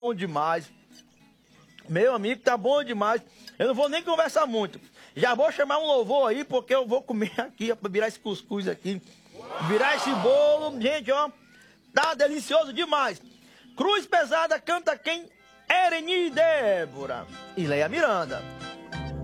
bom demais. Meu amigo, tá bom demais. Eu não vou nem conversar muito. Já vou chamar um louvor aí, porque eu vou comer aqui, pra virar esse cuscuz aqui. Virar esse bolo, gente, ó. Tá delicioso demais. Cruz Pesada canta quem? Ereni Débora e Leia Miranda.